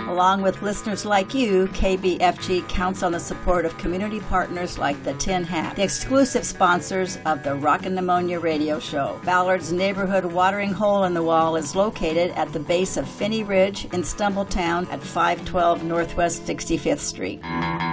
Along with listeners like you, KBFG counts on the support of community partners like the Tin Hat, the exclusive sponsors of the Rockin' Pneumonia radio show. Ballard's neighborhood watering hole in the wall is located at the base of Finney Ridge in Stumbletown at 512 Northwest 65th Street.